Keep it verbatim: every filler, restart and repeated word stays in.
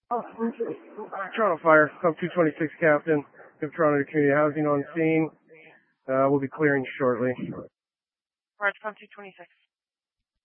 Oh, Toronto Fire, Pump two twenty-six Captain. We have Toronto Community Housing on scene. Uh, we'll be clearing shortly. Roger, Pump two twenty-six.